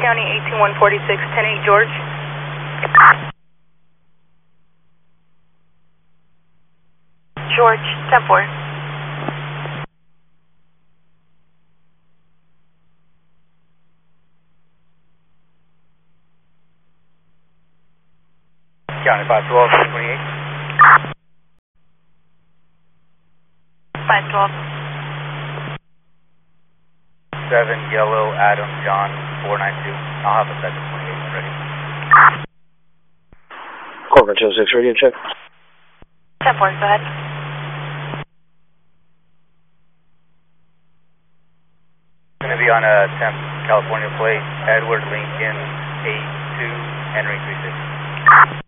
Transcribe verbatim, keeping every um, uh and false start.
County, eighteen one forty-six, ten eight George. George, ten four. County five twelve, twenty-eight. five twelve. seven Yellow Adam John four nine two. I'll have a second twenty-eight when ready. Corporate two oh six, radio check. ten four, go ahead. Going to be on a temp California plate, Edward Lincoln eight two, Henry three six.